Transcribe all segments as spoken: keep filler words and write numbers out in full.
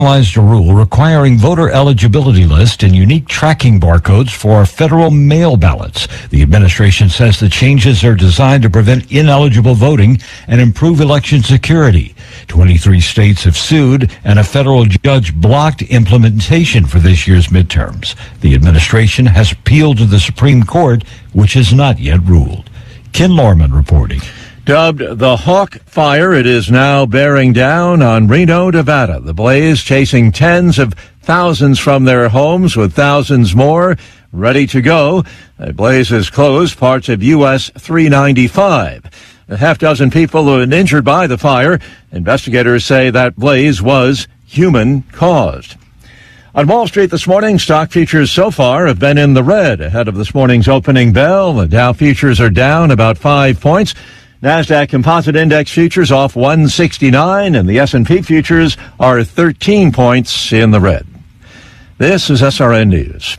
finalized a rule requiring voter eligibility list and unique tracking barcodes for federal mail ballots. The administration says the changes are designed to prevent ineligible voting and improve election security. twenty-three states have sued, and a federal judge blocked implementation for this year's midterms. The administration has appealed to the Supreme Court, which has not yet ruled. Ken Lorman reporting. Dubbed the Hawk Fire, it is now bearing down on Reno, Nevada. The blaze chasing tens of thousands from their homes, with thousands more ready to go. The blaze has closed parts of U S three ninety-five. A half dozen people have been injured by the fire. Investigators say that blaze was human-caused. On Wall Street this morning, stock futures so far have been in the red ahead of this morning's opening bell. The Dow futures are down about five points. NASDAQ Composite Index futures off one sixty-nine, and the S and P futures are thirteen points in the red. This is S R N News.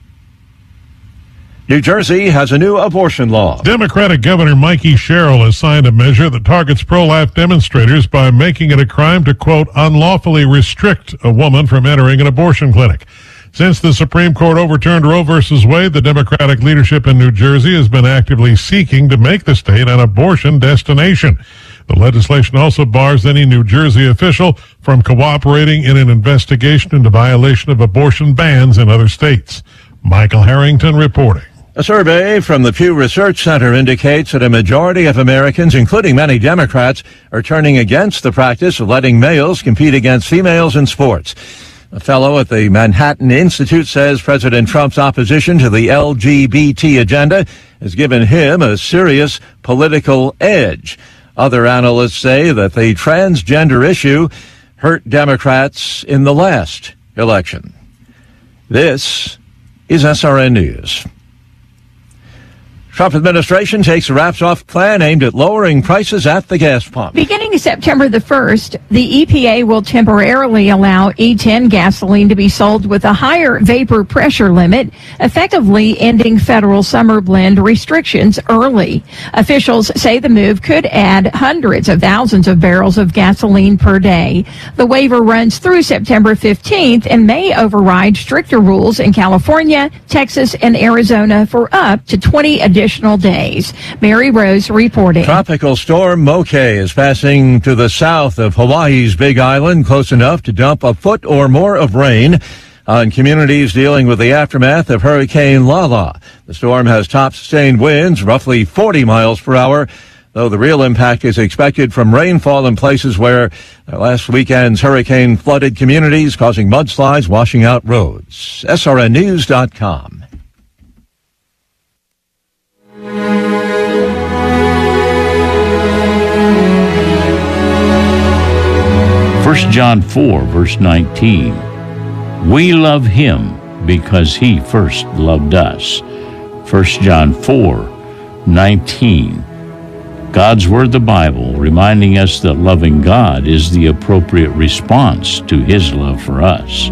New Jersey has a new abortion law. Democratic Governor Mikey Sherrill has signed a measure that targets pro-life demonstrators by making it a crime to, quote, unlawfully restrict a woman from entering an abortion clinic. Since the Supreme Court overturned Roe versus Wade, the Democratic leadership in New Jersey has been actively seeking to make the state an abortion destination. The legislation also bars any New Jersey official from cooperating in an investigation into violation of abortion bans in other states. Michael Harrington reporting. A survey from the Pew Research Center indicates that a majority of Americans, including many Democrats, are turning against the practice of letting males compete against females in sports. A fellow at the Manhattan Institute says President Trump's opposition to the L G B T agenda has given him a serious political edge. Other analysts say that the transgender issue hurt Democrats in the last election. This is S R N News. Trump administration takes a wraps-off plan aimed at lowering prices at the gas pump. Beginning September the first, the E P A will temporarily allow E ten gasoline to be sold with a higher vapor pressure limit, effectively ending federal summer blend restrictions early. Officials say the move could add hundreds of thousands of barrels of gasoline per day. The waiver runs through September fifteenth and may override stricter rules in California, Texas, and Arizona for up to twenty additional additional days. Mary Rose reporting. Tropical storm Moke is passing to the south of Hawaii's Big Island, close enough to dump a foot or more of rain on communities dealing with the aftermath of Hurricane Lala. The storm has top sustained winds, roughly forty miles per hour, though the real impact is expected from rainfall in places where last weekend's hurricane flooded communities, causing mudslides, washing out roads. S R N news dot com. First John four, verse nineteen. We love him because he first loved us. First John four, nineteen. God's Word, the Bible, reminding us that loving God is the appropriate response to his love for us.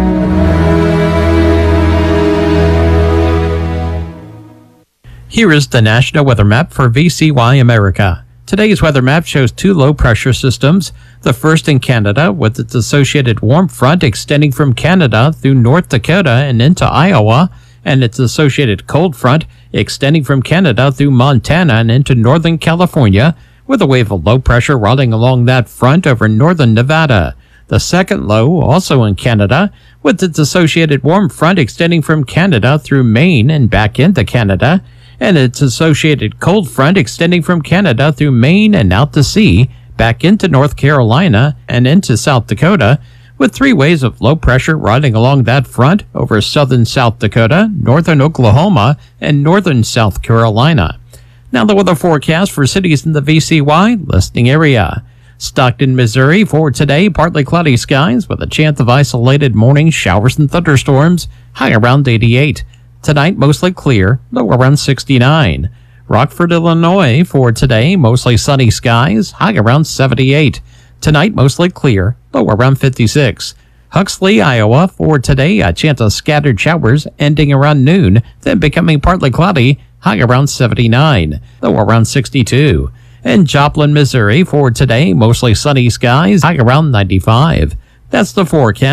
Here is the National Weather Map for V C Y America. Today's weather map shows two low-pressure systems, the first in Canada with its associated warm front extending from Canada through North Dakota and into Iowa, and its associated cold front extending from Canada through Montana and into northern California, with a wave of low pressure running along that front over northern Nevada. The second low, also in Canada, with its associated warm front extending from Canada through Maine and back into Canada, and its associated cold front extending from Canada through Maine and out to sea, back into North Carolina and into South Dakota, with three waves of low pressure running along that front over southern South Dakota, northern Oklahoma, and northern South Carolina. Now the weather forecast for cities in the V C Y listening area. Stockton, Missouri, for today, partly cloudy skies with a chance of isolated morning showers and thunderstorms, high around eighty-eight. Tonight, mostly clear, low around sixty-nine. Rockford, Illinois, for today, mostly sunny skies, high around seventy-eight. Tonight, mostly clear, low around fifty-six. Huxley, Iowa, for today, a chance of scattered showers ending around noon, then becoming partly cloudy, high around seventy-nine, low around And Joplin, Missouri, for today, mostly sunny skies, high around ninety-five. That's the forecast.